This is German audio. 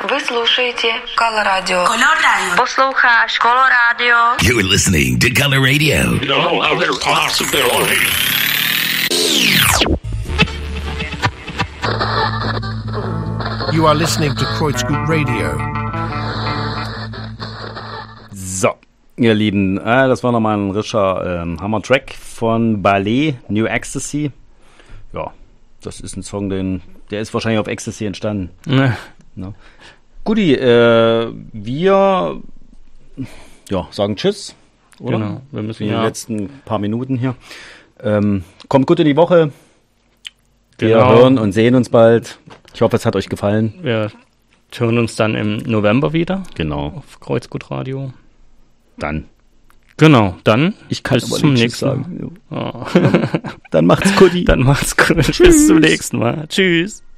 Вы слушаете Колорадио. Posloucháš Coloradio. You're listening to Color Radio. No other possibility. You are listening to Kreuzgut Radio. So, ihr Lieben, das war nochmal ein rischer Hammer-Track von Ballet, New Ecstasy. Ja, das ist ein Song, der ist wahrscheinlich auf Ecstasy entstanden. Ne. No. Guti, wir sagen Tschüss, oder? Genau, wir müssen in den letzten paar Minuten hier. Kommt gut in die Woche. Wir hören und sehen uns bald. Ich hoffe, es hat euch gefallen. Wir hören uns dann im November wieder. Genau. Auf Kreuzgut Radio. Dann. Genau, dann. Ich kann bis zum nächsten Mal. Sagen. Oh. Dann macht's gut. Dann macht's gut. Bis zum nächsten Mal. Tschüss.